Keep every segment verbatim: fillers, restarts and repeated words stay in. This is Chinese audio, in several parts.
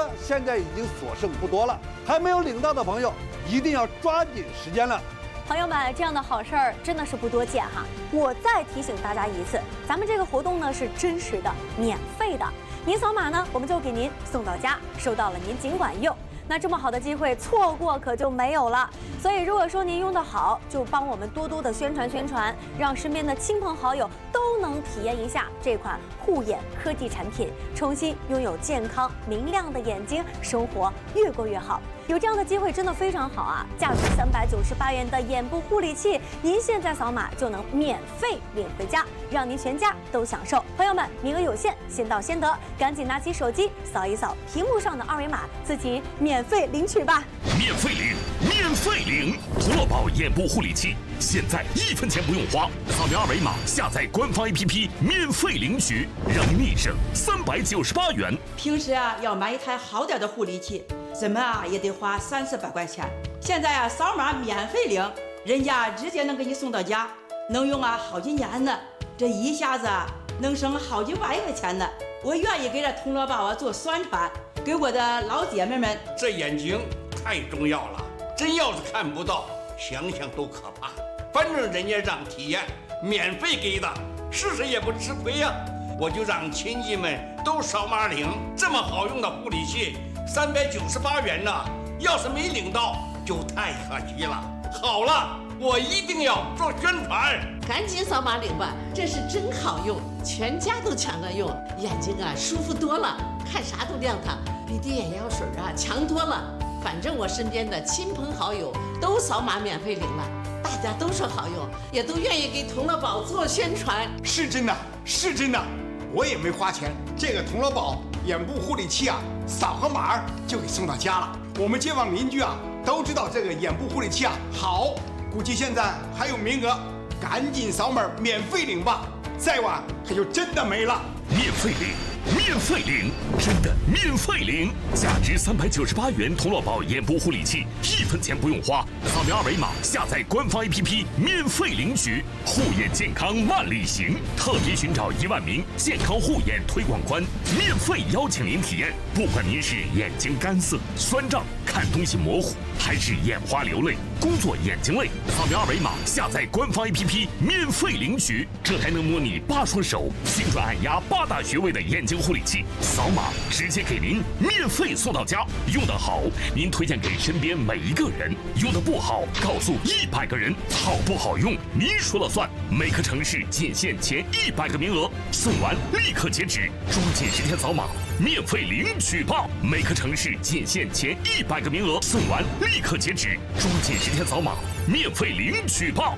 额现在已经所剩不多了，还没有领到的朋友一定要抓紧时间了。 朋友们，这样的好事儿真的是不多见哈！我再提醒大家一次，咱们这个活动呢是真实的、免费的，您扫码呢，我们就给您送到家，收到了您尽管用。那这么好的机会，错过可就没有了。所以，如果说您用得好，就帮我们多多的宣传宣传，让身边的亲朋好友都能体验一下这款护眼科技产品，重新拥有健康明亮的眼睛，生活越过越好。有这样的机会真的非常好啊！价值三百九十八元的眼部护理器，您现在扫码就能免费领回家，让您全家都享受。朋友们，名额有限，先到先得，赶紧拿起手机扫一扫屏幕上的二维码，自己免费领取吧！ 免费领，免费领！童乐宝眼部护理器，现在一分钱不用花，扫描二维码，下载官方 A P P， 免费领取，让您立省三百九十八元。 平时啊，要买一台好点的护理器，怎么啊也得花三四百块钱。现在啊，扫码免费领，人家直接能给你送到家，能用啊好几年呢。这一下子啊，能省好几万块钱呢。我愿意给这童乐宝啊做宣传，给我的老姐妹们。 这眼睛太重要了，真要是看不到，想想都可怕。反正人家让体验，免费给的，是谁也不吃亏呀、啊。我就让亲戚们都扫码领，这么好用的护理器，三百九十八元呢。要是没领到，就太可惜了。好了，我一定要做宣传， 赶紧扫码领吧，这是真好用，全家都抢着用，眼睛啊舒服多了，看啥都亮堂，比滴眼药水啊强多了。反正我身边的亲朋好友都扫码免费领了，大家都说好用，也都愿意给童乐宝做宣传。 是真的，是真的，我也没花钱，这个童乐宝眼部护理器啊，扫个码就给送到家了。我们街坊邻居啊都知道这个眼部护理器啊好，估计现在还有名额，赶紧扫码免费领吧，再晚可就真的没了。 免费领，免费领，真的免费领！价值三百九十八元童乐宝眼部护理器，一分钱不用花，扫描二维码，下载官方 A P P， 免费领取。护眼健康万里行，特别寻找一万名健康护眼推广官，免费邀请您体验。不管您是眼睛干涩、酸胀、看东西模糊，还是眼花流泪、工作眼睛累，扫描二维码，下载官方 A P P， 免费领取。这台能模拟八双手、心转按压八大穴位的眼睛护理器，扫码直接给您免费送到家。用得好，您推荐给身边每一个人；用得不好，告诉一百个人。好不好用，您说了算。每个城市仅限前一百个名额，送完立刻截止，抓紧时间扫码，免费领取吧！每个城市仅限前一百个名额，送完立刻截止，抓紧时间扫码，免费领取吧！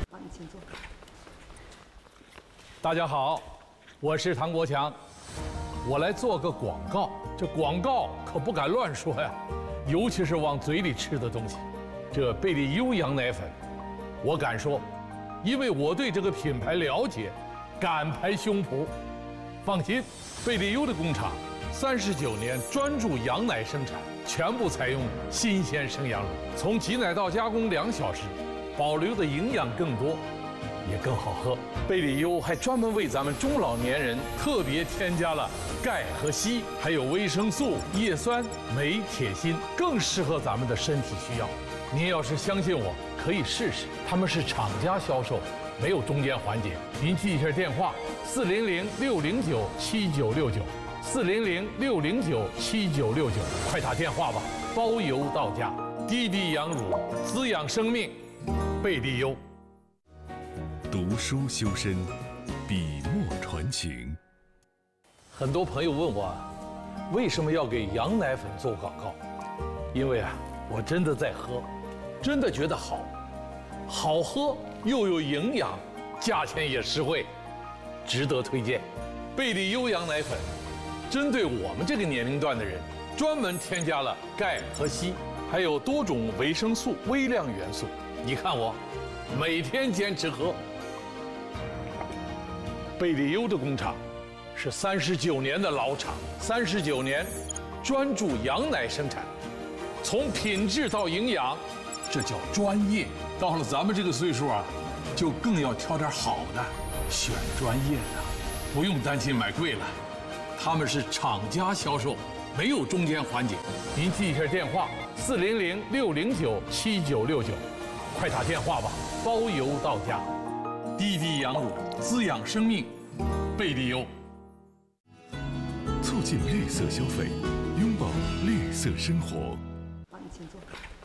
大家好，我是唐国强，我来做个广告。这广告可不敢乱说呀，尤其是往嘴里吃的东西。这贝利优羊奶粉，我敢说，因为我对这个品牌了解，敢拍胸脯。放心，贝利优的工厂三十九年专注羊奶生产，全部采用新鲜生羊乳，从挤奶到加工两小时，保留的营养更多，也更好喝。贝利优还专门为咱们中老年人特别添加了钙和硒，还有维生素、叶酸、镁、铁、锌，更适合咱们的身体需要。您要是相信我，可以试试。他们是厂家销售，没有中间环节。您记一下电话：四零零六零九七九六九，四零零六零九七九六九，快打电话吧，包邮到家。滴滴羊乳，滋养生命，贝利优。 读书修身，笔墨传情。 很多朋友问我，为什么要给羊奶粉做广告？因为啊，我真的在喝，真的觉得好，好喝又有营养，价钱也实惠，值得推荐。贝利优羊奶粉，针对我们这个年龄段的人，专门添加了钙和硒，还有多种维生素、微量元素。你看我，每天坚持喝。贝利优的工厂是三十九年的老厂，三十九年专注羊奶生产，从品质到营养，这叫专业。到了咱们这个岁数啊，就更要挑点好的，选专业的，不用担心买贵了。他们是厂家销售， 没有中间环节。您记一下电话：四零零六零九七九六九，快打电话吧，包邮到家。滴滴羊乳滋养生命，贝利优。 促进绿色消费，拥抱绿色生活。 帮你请坐。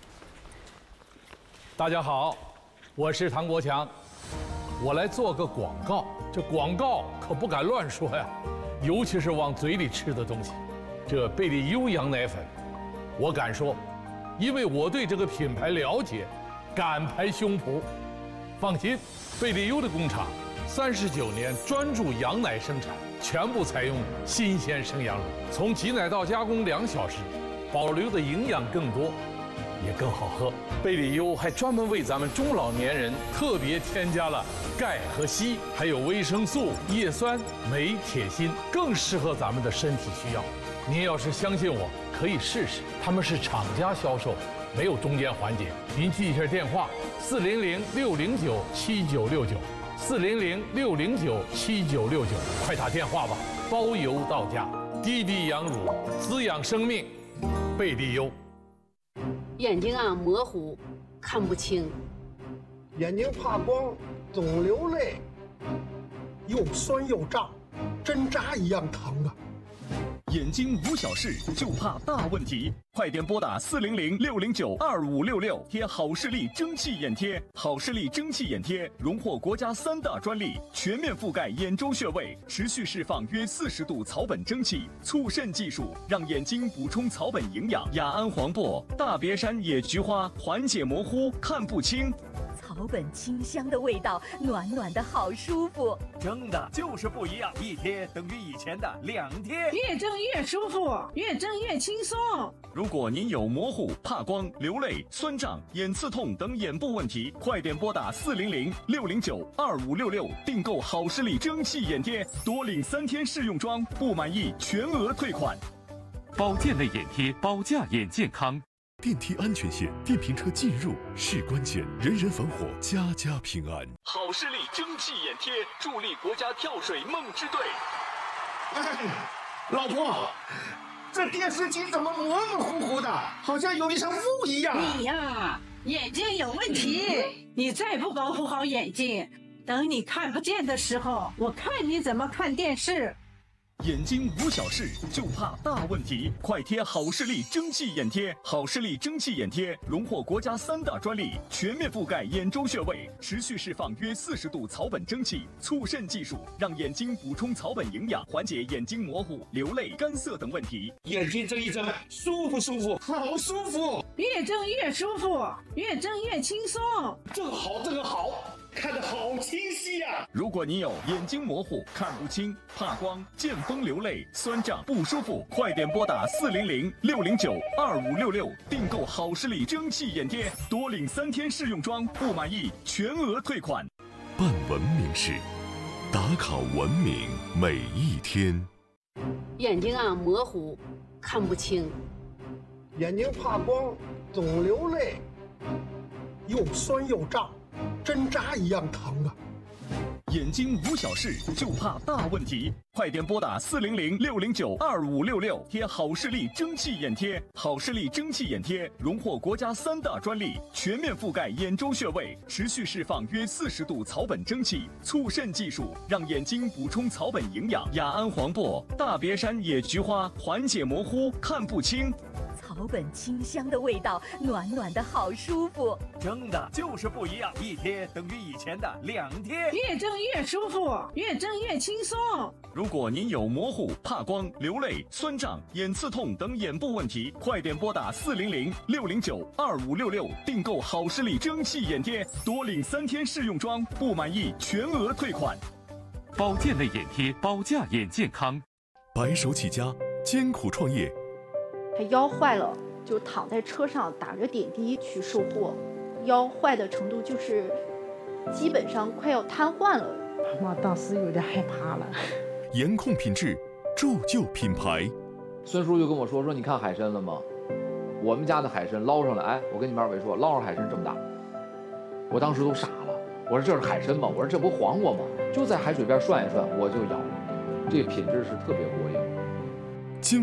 大家好，我是唐国强，我来做个广告。这广告可不敢乱说呀，尤其是往嘴里吃的东西。这贝利优羊奶粉，我敢说，因为我对这个品牌了解，敢拍胸脯。放心，贝利优的工厂三十九年专注羊奶生产，全部采用新鲜生羊乳，从挤奶到加工两小时，保留的营养更多，也更好喝。贝利优还专门为咱们中老年人特别添加了钙和硒，还有维生素、叶酸、镁、铁、锌，更适合咱们的身体需要。您要是相信我，可以试试。他们是厂家销售，没有中间环节。您记一下电话：四零零六零九七九六九，四零零六零九七九六九，快打电话吧，包邮到家。滴滴羊乳滋养生命，贝利优。 眼睛啊模糊，看不清， 眼睛怕光，总流泪，又酸又胀，针扎一样疼啊！ 眼睛无小事，就怕大问题。快点拨打四零零六零九二五六六，贴好视力蒸汽眼贴。好视力蒸汽眼贴荣获国家三大专利，全面覆盖眼周穴位，持续释放约四十度草本蒸汽，促渗技术让眼睛补充草本营养。雅安黄柏、大别山野菊花缓解模糊，看不清。 草本清香的味道，暖暖的好舒服。 蒸的就是不一样，一贴等于以前的两贴， 越蒸越舒服，越蒸越轻松。 如果您有模糊、怕光、流泪、酸胀、眼刺痛等眼部问题，快点拨打四零零六零九二五六六订购好视力蒸汽眼贴，多领三天试用装，不满意全额退款。 保健类眼贴，保驾眼健康。 电梯安全线，电瓶车进入是关键，人人防火，家家平安。 好视力蒸汽眼贴，助力国家跳水梦之队。 哎，老婆，这电视机怎么模模糊糊的，好像有一层雾一样？ 你呀，眼睛有问题，你再不保护好眼睛，等你看不见的时候，我看你怎么看电视。 眼睛无小事，就怕大问题。快贴好视力蒸汽眼贴。好视力蒸汽眼贴荣获国家三大专利，全面覆盖眼周穴位，持续释放约四十度草本蒸汽，促渗技术让眼睛补充草本营养，缓解眼睛模糊、流泪、干涩等问题。 眼睛睁一睁，舒服舒服，好舒服。 越睁越舒服，越睁越轻松。 这个好，这个好。看得好清晰呀、啊！ 如果你有眼睛模糊、看不清、怕光、见风流泪、酸胀不舒服，快点拨打四零零六零九二五六六订购好视力蒸汽眼贴，多领三天试用装，不满意全额退款。 办文明事，打卡文明每一天。 眼睛啊模糊，看不清， 眼睛怕光，总流泪，又酸又胀。针扎一样疼啊！ 眼睛无小事，就怕大问题。快点拨打四零零六零九二五六六，贴好视力蒸汽眼贴。好视力蒸汽眼贴荣获国家三大专利，全面覆盖眼周穴位，持续释放约四十度草本蒸汽，促渗技术让眼睛补充草本营养。雅安黄柏、大别山野菊花缓解模糊，看不清。 草本清香的味道，暖暖的好舒服。 蒸的就是不一样，一贴等于以前的两贴， 越蒸越舒服，越蒸越轻松。 如果您有模糊、怕光、流泪、酸胀、眼刺痛等眼部问题，快点拨打四零零六零九二五六六订购好视力蒸汽眼贴，多领三天试用装，不满意全额退款。 保健类眼贴，保驾眼健康。 白手起家，艰苦创业。 他腰坏了，就躺在车上打着点滴去售货，腰坏的程度就是基本上快要瘫痪了。 我当时有点害怕了。 严控品质，铸就品牌。 孙叔就跟我说说，你看海参了吗？我们家的海参捞上来，哎，我跟你们二位说，捞上海参这么大，我当时都傻了。我说这是海参吗？我说这不黄瓜吗？就在海水边涮一涮，我就咬，这品质是特别过硬。 今晚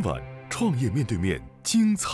创业面对面，精彩